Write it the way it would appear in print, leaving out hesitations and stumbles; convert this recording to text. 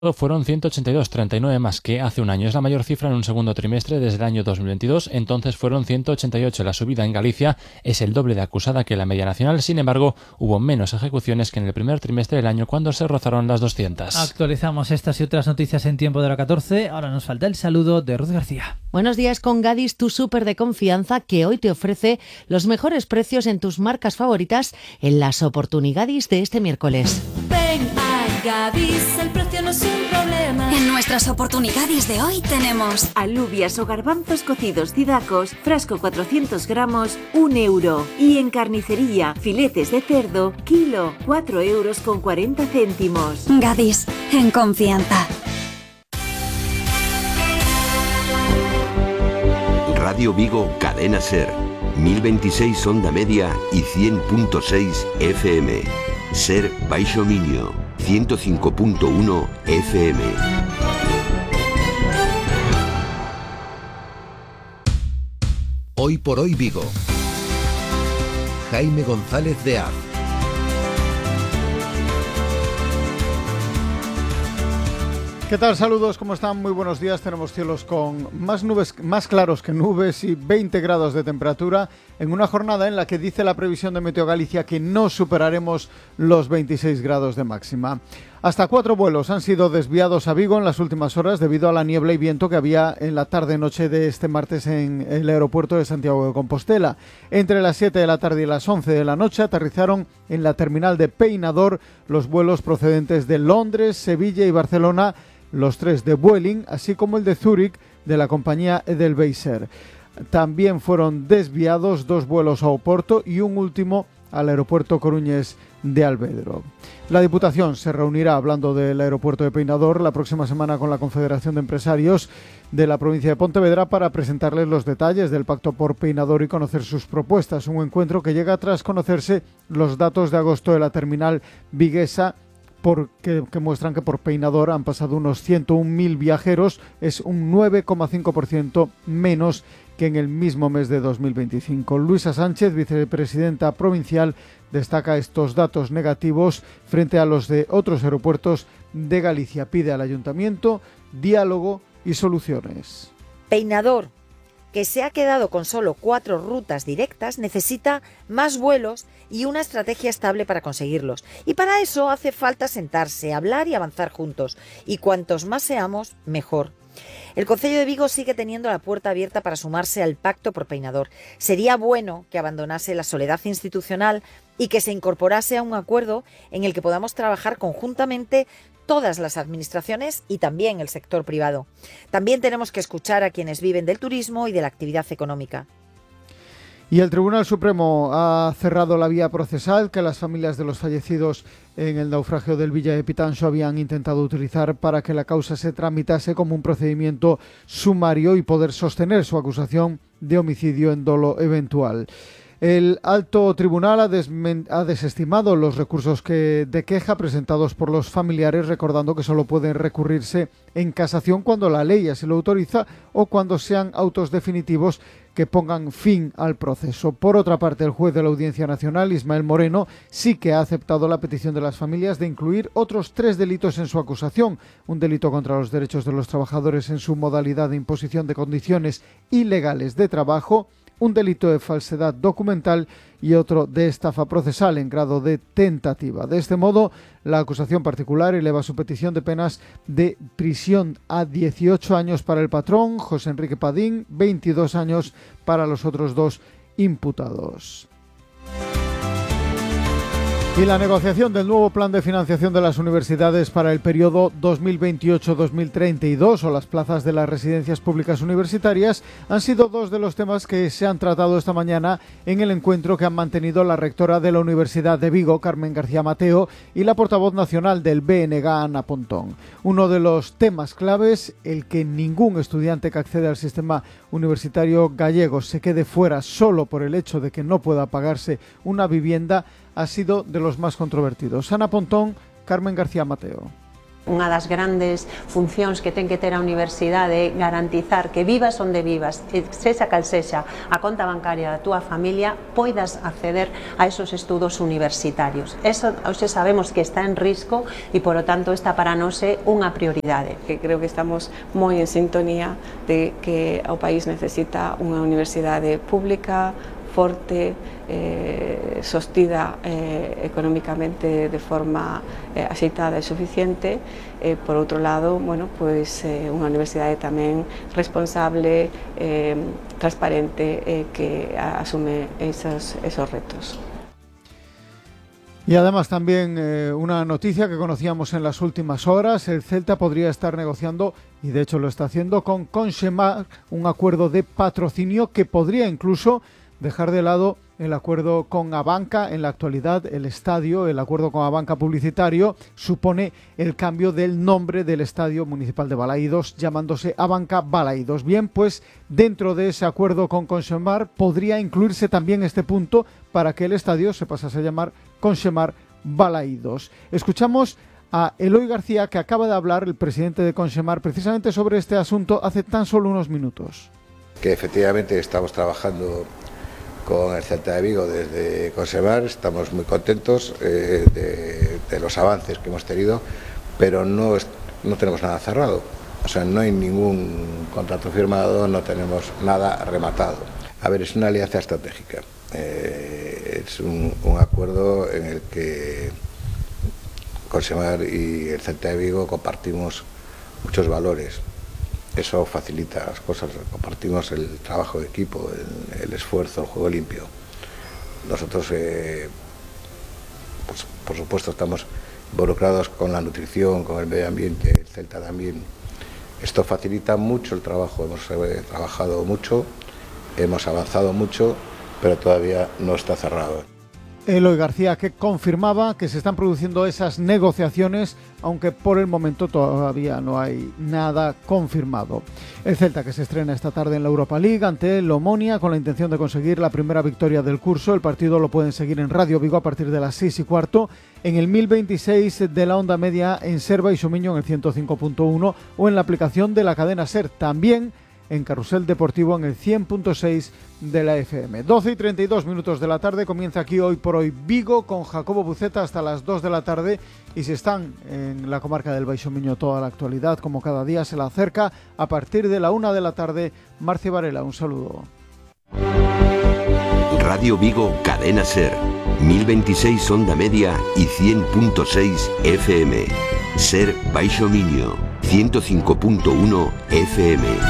fueron 182, 39 más que hace un año. Es la mayor cifra en un segundo trimestre desde el año 2022. Entonces fueron 188. La subida en Galicia es el doble de acusada que la media nacional. Sin embargo, hubo menos ejecuciones que en el primer trimestre del año, cuando se rozaron las 200. Actualizamos estas y otras noticias en tiempo de la 14. Ahora nos falta el saludo de Ruth García. Buenos días con Gadis, tu súper de confianza, que hoy te ofrece los mejores precios en tus marcas favoritas en las oportunidades de este miércoles. Ven a Gadis, el precio no es un problema. En nuestras oportunidades de hoy tenemos alubias o garbanzos cocidos Cidacos, frasco 400 gramos, 1 euro. Y en carnicería, filetes de cerdo, kilo, 4,40 euros. Gadis, en confianza. Radio Vigo, Cadena Ser, 1026 onda media y 100.6 FM. Ser Baixo Miño, 105.1 FM. Hoy por hoy Vigo. Jaime González de Az. ¿Qué tal? Saludos, ¿cómo están? Muy buenos días. Tenemos cielos con más nubes, más claros que nubes y 20 grados de temperatura en una jornada en la que dice la previsión de Meteo Galicia que no superaremos los 26 grados de máxima. Hasta 4 vuelos han sido desviados a Vigo en las últimas horas debido a la niebla y viento que había en la tarde-noche de este martes en el aeropuerto de Santiago de Compostela. Entre las 7 de la tarde y las 11 de la noche aterrizaron en la terminal de Peinador los vuelos procedentes de Londres, Sevilla y Barcelona, los 3 de Vueling, así como el de Zúrich de la compañía Edelweiss. También fueron desviados 2 vuelos a Oporto y un último al aeropuerto Coruñés de Alvedro. La Diputación se reunirá, hablando del aeropuerto de Peinador, la próxima semana con la Confederación de Empresarios de la provincia de Pontevedra para presentarles los detalles del Pacto por Peinador y conocer sus propuestas. Un encuentro que llega tras conocerse los datos de agosto de la terminal viguesa, que muestran que por Peinador han pasado unos 101.000 viajeros, es un 9,5% menos que en el mismo mes de 2025. Luisa Sánchez, vicepresidenta provincial, destaca estos datos negativos frente a los de otros aeropuertos de Galicia. Pide al ayuntamiento diálogo y soluciones. Peinador, que se ha quedado con solo 4 rutas directas, necesita más vuelos y una estrategia estable para conseguirlos. Y para eso hace falta sentarse, hablar y avanzar juntos. Y cuantos más seamos, mejor. El Concello de Vigo sigue teniendo la puerta abierta para sumarse al Pacto por Peinador. Sería bueno que abandonase la soledad institucional y que se incorporase a un acuerdo en el que podamos trabajar conjuntamente todas las administraciones y también el sector privado. También tenemos que escuchar a quienes viven del turismo y de la actividad económica. Y el Tribunal Supremo ha cerrado la vía procesal que las familias de los fallecidos en el naufragio del Villa de Pitanxo habían intentado utilizar para que la causa se tramitase como un procedimiento sumario y poder sostener su acusación de homicidio en dolo eventual. El alto tribunal ha desestimado los recursos de queja presentados por los familiares, recordando que solo pueden recurrirse en casación cuando la ley así lo autoriza o cuando sean autos definitivos que pongan fin al proceso. Por otra parte, el juez de la Audiencia Nacional, Ismael Moreno, sí que ha aceptado la petición de las familias de incluir otros 3 delitos en su acusación: un delito contra los derechos de los trabajadores en su modalidad de imposición de condiciones ilegales de trabajo, un delito de falsedad documental y otro de estafa procesal en grado de tentativa. De este modo, la acusación particular eleva su petición de penas de prisión a 18 años para el patrón, José Enrique Padín, 22 años para los otros 2 imputados. Y la negociación del nuevo plan de financiación de las universidades para el periodo 2028-2032 o las plazas de las residencias públicas universitarias han sido 2 de los temas que se han tratado esta mañana en el encuentro que han mantenido la rectora de la Universidad de Vigo, Carmen García Mateo, y la portavoz nacional del BNG, Ana Pontón. Uno de los temas claves, el que ningún estudiante que accede al sistema universitario gallego se quede fuera solo por el hecho de que no pueda pagarse una vivienda, ha sido de los más controvertidos. Ana Pontón, Carmen García Mateo. Unha das grandes funcións que ten que ter a universidade é garantizar que vivas onde vivas, sexa cal sexa a conta bancaria da túa familia, poidas acceder a esos estudos universitarios. Eso hoxe sabemos que está en risco e, polo tanto, esta para nós é unha prioridade. Que creo que estamos moi en sintonía de que o país necesita unha universidade pública, forte, sostida económicamente de forma axeitada e suficiente. Por outro lado, bueno, pois unha universidade tamén responsable, transparente, que asume esos retos. Y además también una noticia que conocíamos en las últimas horas: el Celta podría estar negociando, y de hecho lo está haciendo, con Consemar un acuerdo de patrocinio que podría incluso dejar de lado el acuerdo con Abanca. En la actualidad, el acuerdo con Abanca publicitario, supone el cambio del nombre del Estadio Municipal de Balaídos, llamándose Abanca Balaídos. Bien, pues dentro de ese acuerdo con Consemar podría incluirse también este punto para que el estadio se pasase a llamar Consemar Balaídos. Escuchamos a Eloy García, que acaba de hablar, el presidente de Consemar, precisamente sobre este asunto hace tan solo unos minutos. Que efectivamente estamos trabajando con el Celta de Vigo desde Consemar, estamos muy contentos de los avances que hemos tenido, pero no tenemos nada cerrado, o sea, no hay ningún contrato firmado, no tenemos nada rematado. A ver, es una alianza estratégica, es un acuerdo en el que Consemar y el Celta de Vigo compartimos muchos valores. Eso facilita las cosas, compartimos el trabajo de equipo, el esfuerzo, el juego limpio. Nosotros, pues, por supuesto, estamos involucrados con la nutrición, con el medio ambiente, el Celta también. Esto facilita mucho el trabajo, hemos trabajado mucho, hemos avanzado mucho, pero todavía no está cerrado. Eloy García, que confirmaba que se están produciendo esas negociaciones, aunque por el momento todavía no hay nada confirmado. El Celta, que se estrena esta tarde en la Europa League ante el Omonia con la intención de conseguir la primera victoria del curso. El partido lo pueden seguir en Radio Vigo a partir de las 6:15, en el 1026 de la onda media en Ser Baixo-Miño en el 105.1 o en la aplicación de la cadena Ser, también en Carrusel Deportivo en el 100.6 de la FM. 12:32 de la tarde, comienza aquí Hoy por Hoy Vigo con Jacobo Buceta hasta las 2 de la tarde, y si están en la comarca del Baixo-Miño toda la actualidad, como cada día se la acerca a partir de la 1 de la tarde, Marcia Varela. Un saludo. Radio Vigo, Cadena Ser, 1026 onda media y 100.6 FM. Ser Baixo-Miño, 105.1 FM.